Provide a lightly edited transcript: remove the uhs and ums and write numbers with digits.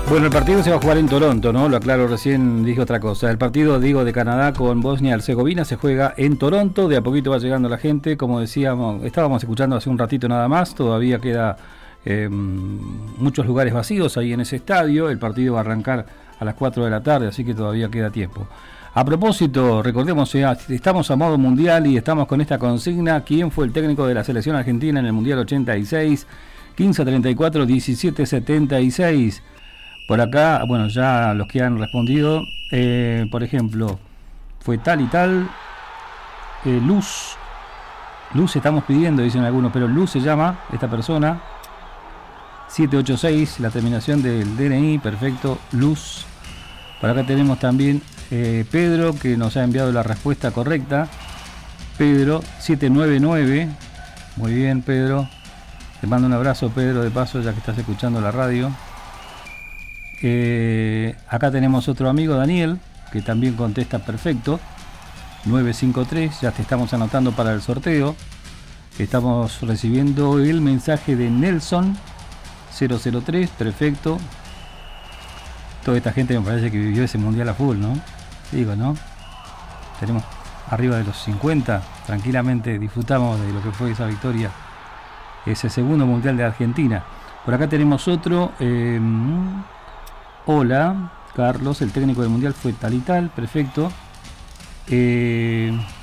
Bueno, el partido se va a jugar en Toronto, ¿no? Lo aclaro, recién dije otra cosa. El partido, digo, de Canadá con Bosnia-Herzegovina se juega en Toronto. De a poquito va llegando la gente. Como decíamos, estábamos escuchando hace un ratito nada más. Todavía queda muchos lugares vacíos ahí en ese estadio. El partido va a arrancar a las 4 de la tarde, así que todavía queda tiempo. A propósito, recordemos, estamos a modo mundial y estamos con esta consigna. ¿Quién fue el técnico de la selección argentina en el Mundial 86? 1534 1776. Por acá, bueno, ya los que han respondido, por ejemplo, fue tal y tal, Luz estamos pidiendo, dicen algunos, pero Luz se llama esta persona, 786, la terminación del DNI, perfecto, Luz. Por acá tenemos también Pedro, que nos ha enviado la respuesta correcta, Pedro, 799, muy bien Pedro, te mando un abrazo Pedro, de paso, ya que estás escuchando la radio. Acá tenemos otro amigo, Daniel, que también contesta perfecto, 953, ya te estamos anotando para el sorteo. Estamos recibiendo el mensaje de Nelson 003, perfecto. Toda esta gente me parece que vivió ese mundial a full, ¿no? Digo, ¿no? Tenemos arriba de los 50, tranquilamente disfrutamos de lo que fue esa victoria, ese segundo mundial de Argentina. Por acá tenemos otro, hola, Carlos, el técnico del mundial fue tal y tal, perfecto.